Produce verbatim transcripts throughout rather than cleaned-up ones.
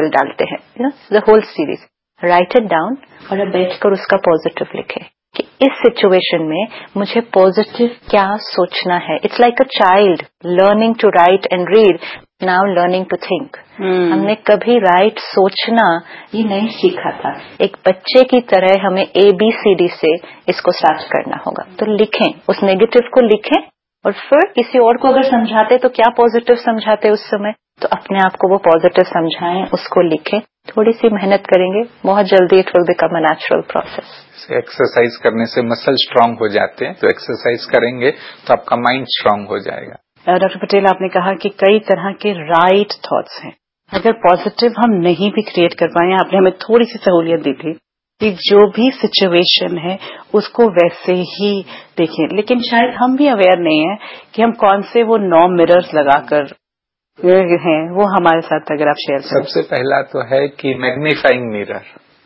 Level डालते हैं, you know the whole series, right it down और अब बैठकर उसका पॉजिटिव लिखें कि इस सिचुएशन में मुझे पॉजिटिव क्या सोचना है. It's like a child learning to right and read, now learning to think. हमने कभी राइट सोचना ये नहीं सीखा था. एक बच्चे की तरह हमें ए बी सी डी से इसको स्टार्ट करना होगा. तो लिखें, उस नेगेटिव को लिखें और फिर किसी और को अगर समझाते तो क्या पॉजिटिव समझाते उस समय, तो अपने आप को वो पॉजिटिव समझाएं, उसको लिखें. थोड़ी सी मेहनत करेंगे, बहुत जल्दी it will become a natural process. Exercise करने से मसल स्ट्रांग हो जाते हैं, तो एक्सरसाइज करेंगे तो आपका माइंड स्ट्रांग हो जाएगा. डॉक्टर पटेल, आपने कहा कि कई तरह के राइट थॉट्स हैं. अगर पॉजिटिव हम नहीं भी क्रिएट कर पाए, आपने हमें थोड़ी सी सहूलियत दी थी कि जो भी सिचुएशन है उसको वैसे ही देखें, लेकिन शायद हम भी अवेयर नहीं है कि हम कौन से वो नौ मिरर्स लगाकर हैं, वो हमारे साथ अगर आप शेयर करें. सबसे पहला तो है कि मैग्नीफाइंग मिरर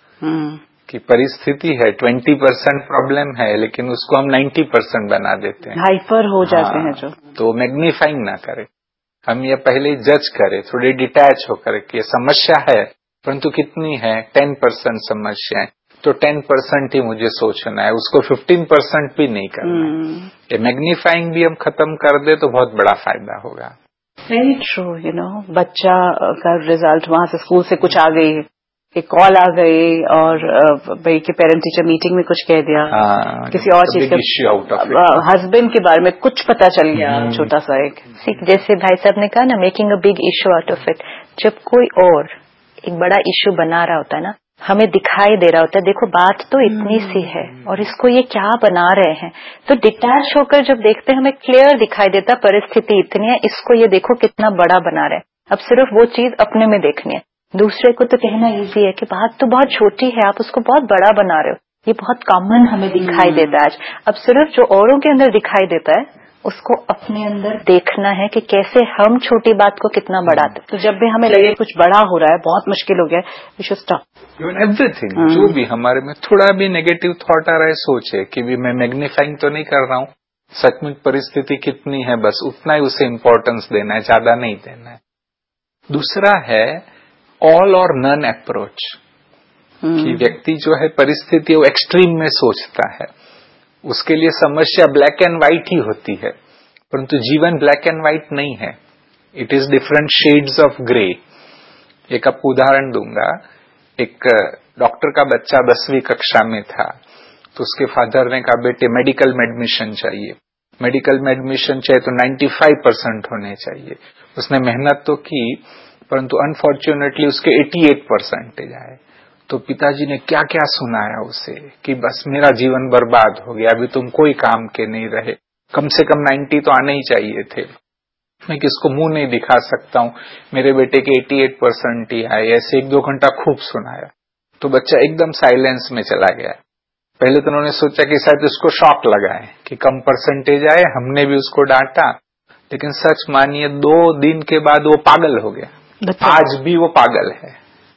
की परिस्थिति है, ट्वेंटी परसेंट प्रॉब्लम है लेकिन उसको हम नाइन्टी परसेंट बना देते हैं, हाइपर हो जाते हैं जो. तो मैग्नीफाइंग ना करें, हम ये पहले जज करें, थोड़ी डिटैच होकर कि समस्या है परंतु कितनी है, टेन परसेंट समस्या है तो टेन परसेंट ही मुझे सोचना है, उसको फिफ्टीन परसेंट भी नहीं करना है. ये मैग्नीफाइंग भी हम खत्म कर दे तो बहुत बड़ा फायदा होगा. Very true. यू नो बच्चा का रिजल्ट वहां से स्कूल से कुछ आ गई, एक कॉल आ गई और भाई के पेरेंट टीचर मीटिंग में कुछ कह दिया, हाँ, किसी और चीज का, हस्बैंड के बारे में कुछ पता चल गया छोटा सा एक, जैसे भाई साहब ने कहा ना, making a big issue out of it. जब कोई और एक बड़ा इश्यू बना रहा होता है ना, हमें दिखाई दे रहा होता है देखो बात तो इतनी सी है और इसको ये क्या बना रहे हैं, तो डिटैच होकर जब देखते हैं हमें क्लियर दिखाई देता परिस्थिति इतनी है, इसको ये देखो कितना बड़ा बना रहे हैं. अब सिर्फ वो चीज अपने में देखनी है, दूसरे को तो कहना इजी है कि बात तो बहुत छोटी है, आप उसको बहुत बड़ा बना रहे हो. ये बहुत कॉमन हमें दिखाई देता है आज. अब सिर्फ जो औरों के अंदर दिखाई देता है उसको अपने अंदर देखना है कि कैसे हम छोटी बात को कितना बढ़ाते. तो जब भी हमें लगे कुछ बड़ा हो रहा है, बहुत मुश्किल हो गया, we should stop. Even everything, जो भी हमारे में थोड़ा भी नेगेटिव थॉट आ रहा है, सोचे कि भी मैं मैग्नीफाइंग तो नहीं कर रहा हूँ, सचमुच परिस्थिति कितनी है, बस उतना ही उसे इम्पोर्टेंस देना है, ज्यादा नहीं देना है. दूसरा है ऑल और नन अप्रोच, कि व्यक्ति जो है परिस्थिति वो एक्सट्रीम में सोचता है, उसके लिए समस्या ब्लैक एंड व्हाइट ही होती है, परंतु जीवन ब्लैक एंड व्हाइट नहीं है, it is different shades of grey. एक आपको उदाहरण दूंगा. एक डॉक्टर का बच्चा दसवीं कक्षा में था, तो उसके फादर ने कहा बेटे मेडिकल में एडमिशन चाहिए, मेडिकल में एडमिशन चाहिए तो पचानवे परसेंट होने चाहिए. उसने मेहनत तो की परंतु अनफॉर्चुनेटली उसके अठासी परसेंटेज आए. तो पिताजी ने क्या क्या सुनाया उसे कि बस मेरा जीवन बर्बाद हो गया, अभी तुम कोई काम के नहीं रहे, कम से कम नब्बे तो आने ही चाहिए थे, मैं किसको मुंह नहीं दिखा सकता हूं, मेरे बेटे के अठासी परसेंट ही आए. ऐसे एक दो घंटा खूब सुनाया तो बच्चा एकदम साइलेंस में चला गया. पहले तो उन्होंने सोचा कि शायद उसको शॉक लगा है कि कम परसेंटेज आए, हमने भी उसको डांटा, लेकिन सच मानिए दो दिन के बाद वो पागल हो गया. आज भी वो पागल है.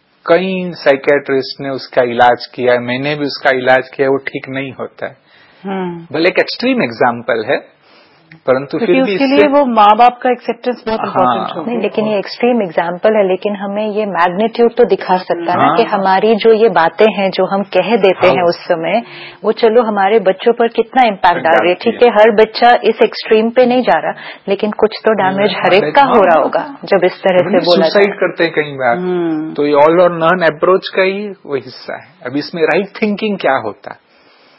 कई साइकेट्रिस्ट ने उसका इलाज किया, मैंने भी उसका इलाज किया, वो ठीक नहीं होता है. भले एक एक्सट्रीम एग्जाम्पल है परंतु फिर भी उसके लिए वो माँ बाप का एक्सेप्टेंस बहुत इम्पोर्टेंट हो. नहीं, लेकिन ये एक्सट्रीम एग्जाम्पल है, लेकिन हमें ये मैग्नीट्यूड तो दिखा सकता है ना कि हमारी जो ये बातें हैं जो हम कह देते हैं उस समय, वो चलो हमारे बच्चों पर कितना इम्पैक्ट डाल रही है. ठीक है, हर बच्चा इस एक्सट्रीम पे नहीं जा रहा, लेकिन कुछ तो डैमेज हर एक का हो रहा होगा जब इस तरह से बोला. सुसाइड करते हैं कई बार, तो ये ऑल और नन अप्रोच का ही वो हिस्सा है. अब इसमें राइट थिंकिंग क्या होता है,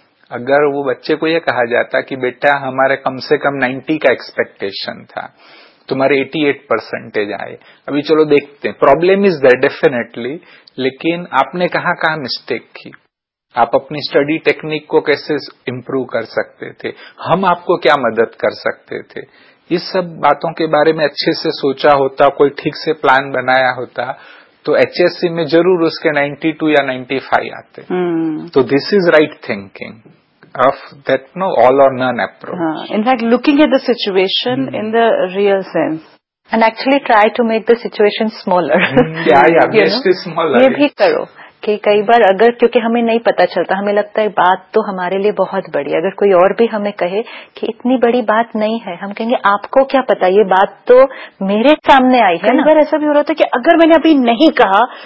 अगर वो बच्चे को ये कहा जाता कि बेटा हमारे कम से कम नब्बे का एक्सपेक्टेशन था, तुम्हारे अठासी परसेंटेज आए, अभी चलो देखते हैं, प्रॉब्लम इज दैट डेफिनेटली, लेकिन आपने कहाँ कहाँ मिस्टेक की, आप अपनी स्टडी टेक्निक को कैसे इम्प्रूव कर सकते थे, हम आपको क्या मदद कर सकते थे, इस सब बातों के बारे में अच्छे से सोचा होता, कोई ठीक से प्लान बनाया होता, तो एचएससी में जरूर उसके बानवे या पचानवे आते. तो this is right thinking of that no all or none approach. Uh, in fact, looking at the situation hmm. in the real sense. And actually try to make the situation smaller. Hmm. Yeah, yeah, best is smaller. ये भी करो कि कई बार अगर, क्योंकि हमें नहीं पता चलता, हमें लगता है बात तो हमारे लिए बहुत बड़ी, अगर कोई और भी हमें कहे कि इतनी बड़ी बात नहीं है, हम कहेंगे आपको क्या पता, ये बात तो मेरे सामने आई है ना. कई बार ऐसा भी हो रहा था कि अगर मैंने अभी नहीं कहा